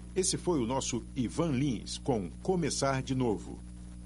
Esse foi o nosso Ivan Lins com Começar de Novo.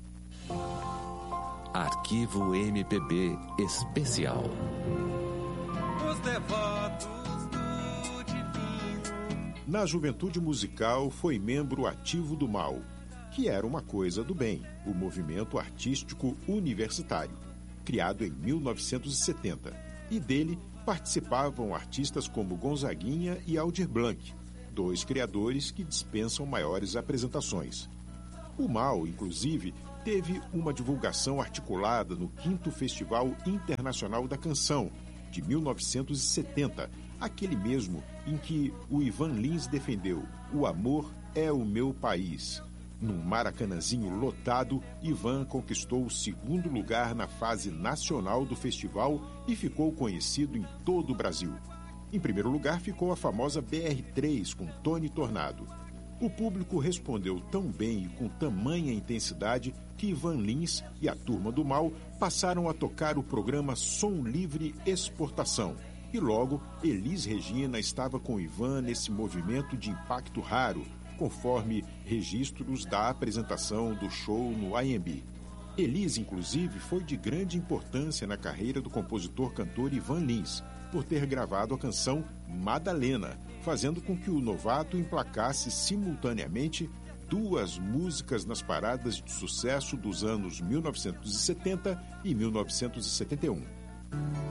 Arquivo MPB Especial. Os devotos do divino. Na juventude musical foi membro ativo do MAU, que era uma coisa do bem, o Movimento Artístico Universitário, criado em 1970, e dele participavam artistas como Gonzaguinha e Aldir Blanc, dois criadores que dispensam maiores apresentações. O MAU, inclusive, teve uma divulgação articulada no 5º Festival Internacional da Canção, de 1970, aquele mesmo em que o Ivan Lins defendeu "O amor é o meu país". Num Maracanãzinho lotado, Ivan conquistou o 2º lugar na fase nacional do festival e ficou conhecido em todo o Brasil. Em primeiro lugar ficou a famosa BR-3 com Tony Tornado. O público respondeu tão bem e com tamanha intensidade que Ivan Lins e a turma do MAU passaram a tocar o programa Som Livre Exportação. E logo, Elis Regina estava com Ivan nesse movimento de impacto raro, conforme registros da apresentação do show no IMB. Elis, inclusive, foi de grande importância na carreira do compositor-cantor Ivan Lins, por ter gravado a canção Madalena, fazendo com que o novato emplacasse simultaneamente 2 músicas nas paradas de sucesso dos anos 1970 e 1971.